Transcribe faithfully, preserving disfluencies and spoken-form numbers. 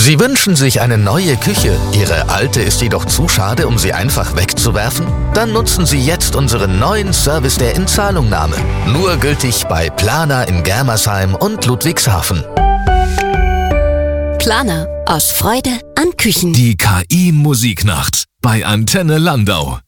Sie wünschen sich eine neue Küche, Ihre alte ist jedoch zu schade, um sie einfach wegzuwerfen? Dann nutzen Sie jetzt unseren neuen Service der Inzahlungnahme. Nur gültig bei Planer in Germersheim und Ludwigshafen. Planer, aus Freude an Küchen. Die K I-Musiknacht bei Antenne Landau.